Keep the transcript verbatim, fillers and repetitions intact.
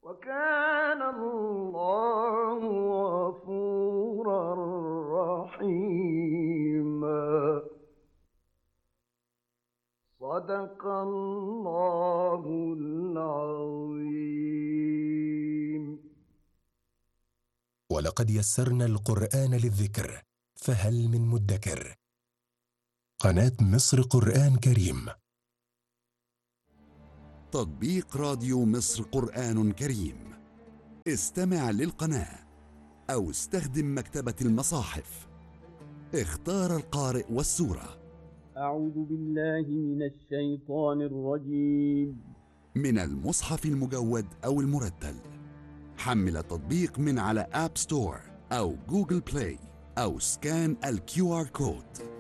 وكان الله غفورا رحيما. صدق الله العظيم. ولقد يسرنا القرآن للذكر فهل من مدكر. قناة مصر قرآن كريم. تطبيق راديو مصر قرآن كريم. استمع للقناة أو استخدم مكتبة المصاحف. اختار القارئ والسورة. أعوذ بالله من الشيطان الرجيم. من المصحف المجود أو المرتل. حمل التطبيق من على آب ستور أو جوجل بلاي أو سكان الكيو آر كود.